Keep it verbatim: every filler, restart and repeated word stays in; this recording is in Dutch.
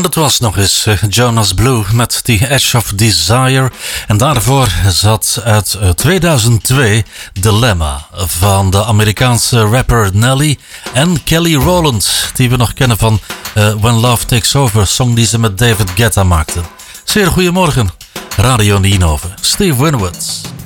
dat was nog eens Jonas Blue met The Edge of Desire. En daarvoor zat uit tweeduizend twee Dilemma van de Amerikaanse rapper Nelly en Kelly Rowland, die we nog kennen van uh, When Love Takes Over, song die ze met David Guetta maakten. Zeer goedemorgen, Radio Nienhoven, Steve Winwood.